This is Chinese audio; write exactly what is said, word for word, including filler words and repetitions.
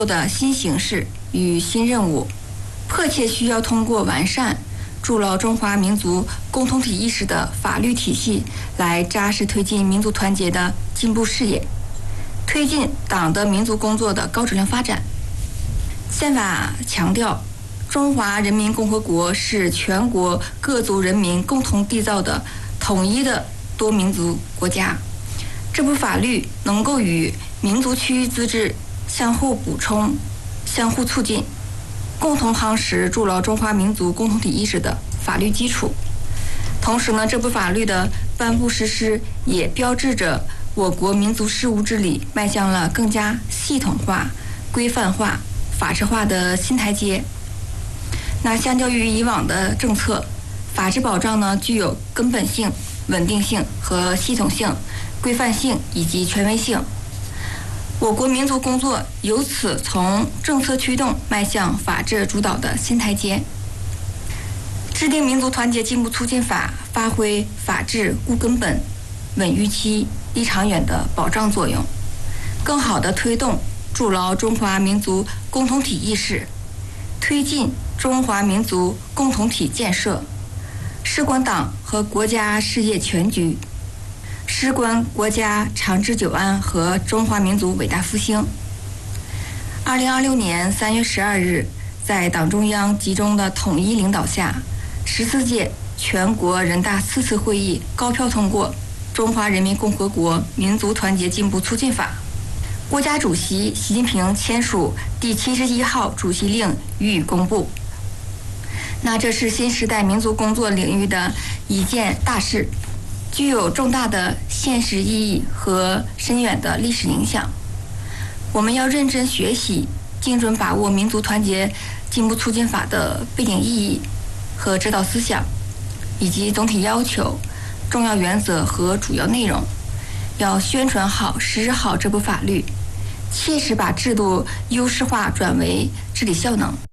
的新形势与新任务，迫切需要通过完善筑牢中华民族共同体意识的法律体系，来扎实推进民族团结的进步事业，推进党的民族工作的高质量发展。宪法强调，中华人民共和国是全国各族人民共同缔造的统一的多民族国家。这部法律能够与民族区域自治相互补充、相互促进，共同夯实筑牢中华民族共同体意识的法律基础。同时呢，这部法律的颁布实施也标志着我国民族事务治理迈向了更加系统化、规范化、法治化的新台阶。那相较于以往的政策，法治保障呢具有根本性、稳定性和系统性、规范性以及权威性。我国民族工作由此从政策驱动迈向法治主导的新台阶。制定民族团结进步促进法，发挥法治固根本、稳预期、利长远的保障作用，更好地推动筑牢中华民族共同体意识，推进中华民族共同体建设，事关党和国家事业全局，事关国家长治久安和中华民族伟大复兴。二零二六年三月十二日，在党中央集中的统一领导下，十四届全国人大四次会议高票通过《中华人民共和国民族团结进步促进法》，国家主席习近平签署第七十一号主席令予以公布。那这是新时代民族工作领域的一件大事，具有重大的现实意义和深远的历史影响。我们要认真学习，精准把握民族团结进步促进法的背景意义和指导思想，以及总体要求、重要原则和主要内容，要宣传好、实施好这部法律，切实把制度优势化转为治理效能。